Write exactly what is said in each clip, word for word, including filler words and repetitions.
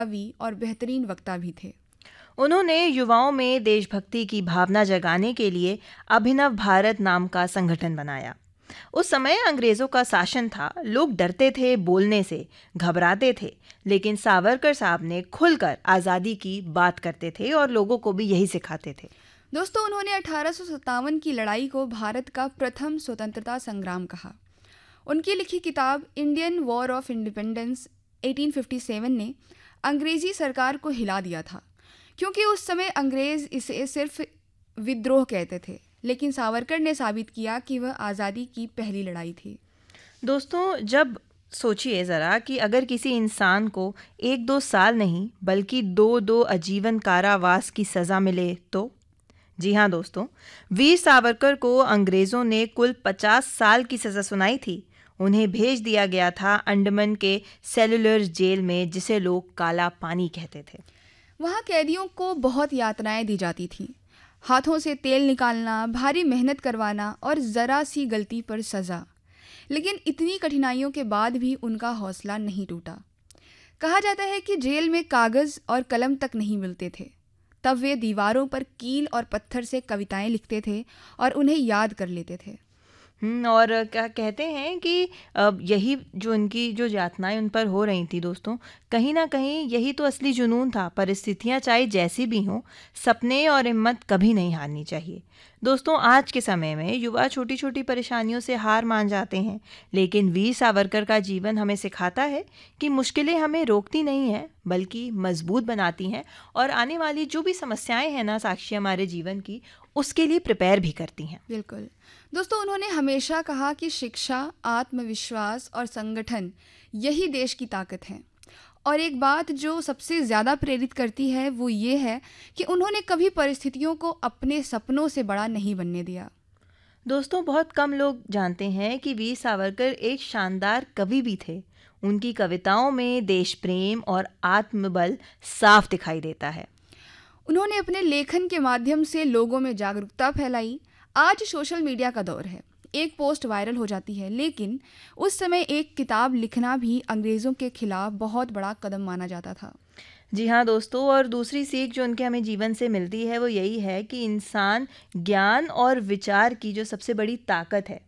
कवि और बेहतरीन वक्ता भी थे। उन्होंने युवाओं में देशभक्ति की भावना जगाने के लिए अभिनव भारत नाम का संगठन बनाया। उस समय अंग्रेजों का शासन था, लोग डरते थे बोलने से, घबराते थे, लेकिन सावरकर साहब ने खुलकर आज़ादी की बात करते थे और लोगों को भी यही सिखाते थे। दोस्तों, उन्होंने अठारह सौ सत्तावन की लड़ाई को भारत का प्रथम स्वतंत्रता संग्राम कहा। उनकी लिखी किताब इंडियन वॉर ऑफ इंडिपेंडेंस अठारह सौ सत्तावन ने अंग्रेजी सरकार को हिला दिया था, क्योंकि उस समय अंग्रेज इसे सिर्फ विद्रोह कहते थे, लेकिन सावरकर ने साबित किया कि वह आज़ादी की पहली लड़ाई थी। दोस्तों, जब सोचिए ज़रा कि अगर किसी इंसान को एक दो साल नहीं बल्कि दो दो आजीवन कारावास की सज़ा मिले तो? जी हाँ दोस्तों, वीर सावरकर को अंग्रेज़ों ने कुल पचास साल की सज़ा सुनाई थी। उन्हें भेज दिया गया था अंडमान के सेलुलर जेल में, जिसे लोग काला पानी कहते थे। वहाँ कैदियों को बहुत यातनाएं दी जाती थीं। हाथों से तेल निकालना, भारी मेहनत करवाना और ज़रा सी गलती पर सज़ा। लेकिन इतनी कठिनाइयों के बाद भी उनका हौसला नहीं टूटा। कहा जाता है कि जेल में कागज़ और कलम तक नहीं मिलते थे, तब वे दीवारों पर कील और पत्थर से कविताएं लिखते थे और उन्हें याद कर लेते थे। हम्म, और क्या कहते हैं कि अब यही जो उनकी जो यातनाएं उन पर हो रही थी दोस्तों, कहीं ना कहीं यही तो असली जुनून था। परिस्थितियां चाहे जैसी भी हों, सपने और हिम्मत कभी नहीं हारनी चाहिए। दोस्तों, आज के समय में युवा छोटी छोटी परेशानियों से हार मान जाते हैं, लेकिन वीर सावरकर का जीवन हमें सिखाता है कि मुश्किलें हमें रोकती नहीं हैं बल्कि मजबूत बनाती हैं, और आने वाली जो भी समस्याएं हैं ना साक्षी हमारे जीवन की, उसके लिए प्रिपेयर भी करती हैं। बिल्कुल दोस्तों, उन्होंने हमेशा कहा कि शिक्षा, आत्मविश्वास और संगठन यही देश की ताकत है। और एक बात जो सबसे ज़्यादा प्रेरित करती है वो ये है कि उन्होंने कभी परिस्थितियों को अपने सपनों से बड़ा नहीं बनने दिया। दोस्तों, बहुत कम लोग जानते हैं कि वीर सावरकर एक शानदार कवि भी थे। उनकी कविताओं में देश प्रेम और आत्मबल साफ दिखाई देता है। उन्होंने अपने लेखन के माध्यम से लोगों में जागरूकता फैलाई। आज सोशल मीडिया का दौर है, एक पोस्ट वायरल हो जाती है, लेकिन उस समय एक किताब लिखना भी अंग्रेज़ों के खिलाफ बहुत बड़ा कदम माना जाता था। जी हाँ दोस्तों, और दूसरी सीख जो उनके हमें जीवन से मिलती है वो यही है कि इंसान ज्ञान और विचार की जो सबसे बड़ी ताकत है।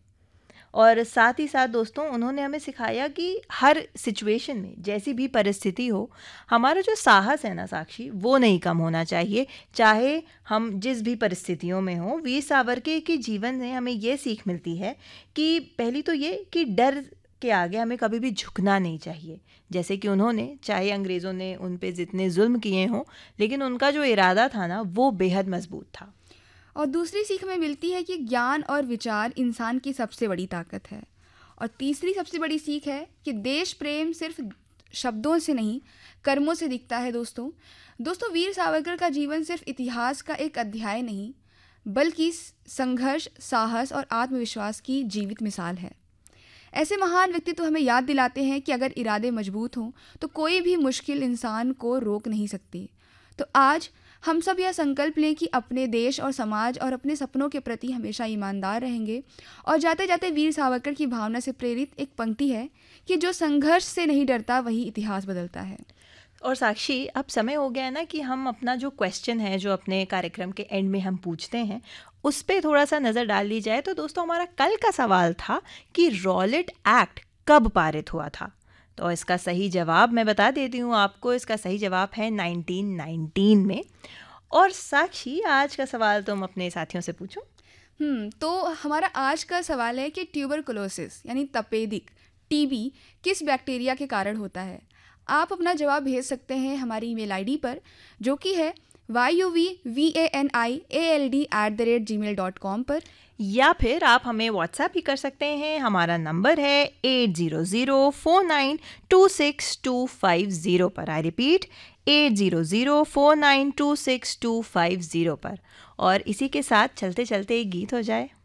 और साथ ही साथ दोस्तों, उन्होंने हमें सिखाया कि हर सिचुएशन में, जैसी भी परिस्थिति हो, हमारा जो साहस है ना साक्षी, वो नहीं कम होना चाहिए, चाहे हम जिस भी परिस्थितियों में हों। वीर सावरकर के जीवन में हमें ये सीख मिलती है कि पहली तो ये कि डर के आगे हमें कभी भी झुकना नहीं चाहिए। जैसे कि उन्होंने, चाहे अंग्रेज़ों ने उन पे जितने जुल्म किए हों, लेकिन उनका जो इरादा था ना, वो बेहद मजबूत था। और दूसरी सीख हमें मिलती है कि ज्ञान और विचार इंसान की सबसे बड़ी ताकत है। और तीसरी सबसे बड़ी सीख है कि देश प्रेम सिर्फ शब्दों से नहीं, कर्मों से दिखता है। दोस्तों दोस्तों वीर सावरकर का जीवन सिर्फ इतिहास का एक अध्याय नहीं, बल्कि संघर्ष, साहस और आत्मविश्वास की जीवित मिसाल है। ऐसे महान व्यक्तित्व तो हमें याद दिलाते हैं कि अगर इरादे मजबूत हों तो कोई भी मुश्किल इंसान को रोक नहीं सकती। तो आज हम सब यह संकल्प लें कि अपने देश और समाज और अपने सपनों के प्रति हमेशा ईमानदार रहेंगे। और जाते जाते वीर सावरकर की भावना से प्रेरित एक पंक्ति है कि जो संघर्ष से नहीं डरता वही इतिहास बदलता है। और साक्षी, अब समय हो गया है ना कि हम अपना जो क्वेश्चन है, जो अपने कार्यक्रम के एंड में हम पूछते हैं, उस पर थोड़ा सा नज़र डाल ली जाए। तो दोस्तों, हमारा कल का सवाल था कि रॉलेट एक्ट कब पारित हुआ था। तो इसका सही जवाब मैं बता देती हूँ आपको। इसका सही जवाब है नाइनटीन नाइनटीन में। और साक्षी, आज का सवाल तुम अपने साथियों से पूछो। हम्म तो हमारा आज का सवाल है कि ट्यूबरकुलोसिस यानी तपेदिक, टीबी किस बैक्टीरिया के कारण होता है। आप अपना जवाब भेज सकते हैं हमारी ईमेल आईडी पर, जो कि है why you we V A N I A L D at the rate ji mail dot com पर, या फिर आप हमें व्हाट्सएप भी कर सकते हैं। हमारा नंबर है eight zero zero four nine to six to five zero पर। I repeat, eight zero zero four nine to six to five zero पर। और इसी के साथ चलते चलते एक गीत हो जाए।